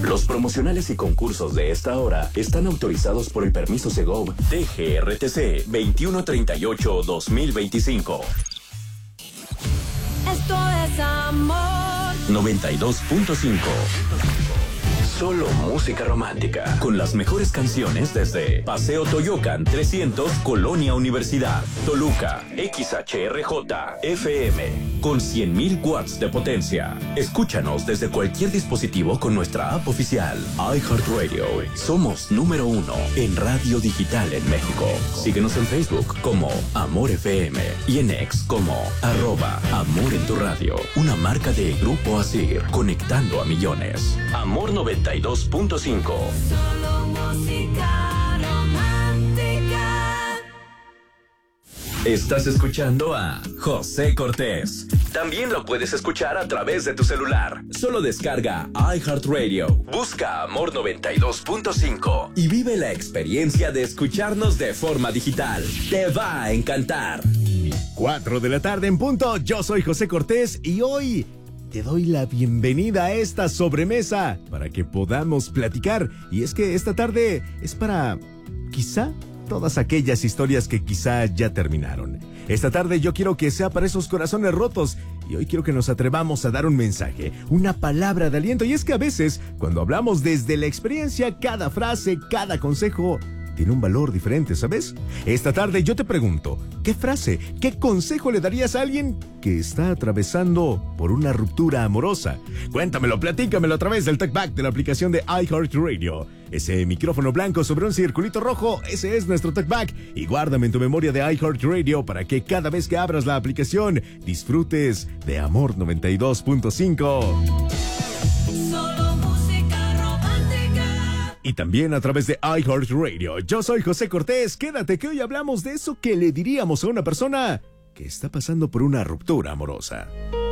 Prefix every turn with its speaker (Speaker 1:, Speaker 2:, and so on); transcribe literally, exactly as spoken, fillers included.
Speaker 1: Los promocionales y concursos de esta hora están autorizados por el permiso Segov T G R T C veintiuno treinta y ocho guión dos mil veinticinco.
Speaker 2: Esto es amor.
Speaker 1: noventa y dos punto cinco. Solo música romántica, con las mejores canciones desde Paseo Toyocan trescientos, Colonia Universidad, Toluca, X H R J, F M, con cien mil watts de potencia. Escúchanos desde cualquier dispositivo con nuestra app oficial, iHeartRadio. Somos número uno en radio digital en México. Síguenos en Facebook como Amor F M y en X como arroba Amor en tu radio. Una marca de Grupo Asir, conectando a millones. Amor noventa y dos punto cinco.
Speaker 2: Solo música romántica.
Speaker 1: Estás escuchando a José Cortés. También lo puedes escuchar a través de tu celular. Solo descarga iHeartRadio, busca Amor noventa y dos punto cinco y vive la experiencia de escucharnos de forma digital. Te va a encantar.
Speaker 3: Cuatro de la tarde en punto. Yo soy José Cortés y hoy te doy la bienvenida a esta sobremesa para que podamos platicar. Y es que esta tarde es para, quizá, todas aquellas historias que quizá ya terminaron. Esta tarde yo quiero que sea para esos corazones rotos y hoy quiero que nos atrevamos a dar un mensaje, una palabra de aliento. Y es que a veces, cuando hablamos desde la experiencia, cada frase, cada consejo tiene un valor diferente, ¿sabes? Esta tarde yo te pregunto, ¿qué frase, qué consejo le darías a alguien que está atravesando por una ruptura amorosa? Cuéntamelo, platícamelo a través del TalkBack de la aplicación de iHeartRadio. Ese micrófono blanco sobre un circulito rojo, ese es nuestro TalkBack. Y guárdame en tu memoria de iHeartRadio para que cada vez que abras la aplicación disfrutes de Amor noventa y dos punto cinco. Y también a través de iHeartRadio. Yo soy José Cortés. Quédate que hoy hablamos de eso que le diríamos a una persona que está pasando por una ruptura amorosa.